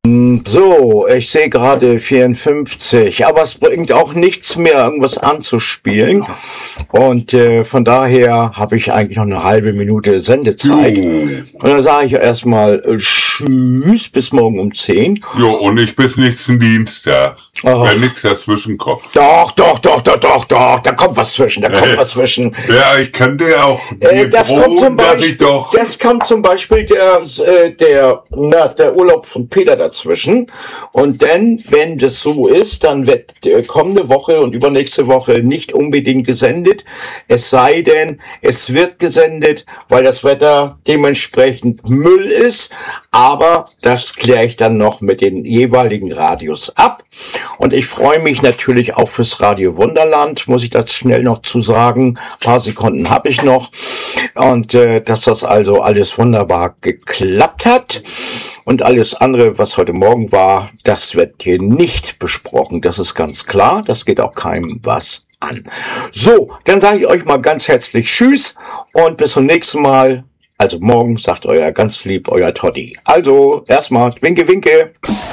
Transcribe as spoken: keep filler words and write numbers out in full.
So, ich sehe gerade vierundfünfzig, aber es bringt auch nichts mehr, irgendwas anzuspielen. Und äh, von daher habe ich eigentlich noch eine halbe Minute Sendezeit. Jo. Und dann sage ich erstmal äh, Tschüss, bis morgen um zehn. Jo, und ich bis nächsten Dienstag. Oh. Wenn nichts dazwischen kommt. Doch, doch, doch, doch, doch, doch, da kommt was zwischen, da kommt Äh, was zwischen. Ja, ich kann dir auch Äh, das drohen, kommt zum dass Beispiel, ich doch... das kommt zum Beispiel der, äh, der, na, der Urlaub von Peter dazwischen. Und dann, wenn das so ist, dann wird äh, kommende Woche und übernächste Woche nicht unbedingt gesendet. Es sei denn, es wird gesendet, weil das Wetter dementsprechend Müll ist. Aber das kläre ich dann noch mit den jeweiligen Radios ab. Und ich freue mich natürlich auch fürs Radio Wunderland, muss ich das schnell noch zu sagen. Ein paar Sekunden habe ich noch. Und äh, dass das also alles wunderbar geklappt hat. Und alles andere, was heute Morgen war, das wird hier nicht besprochen. Das ist ganz klar. Das geht auch keinem was an. So, dann sage ich euch mal ganz herzlich Tschüss und bis zum nächsten Mal. Also morgen sagt euer ganz lieb, euer Toddy. Also erstmal Winke, Winke.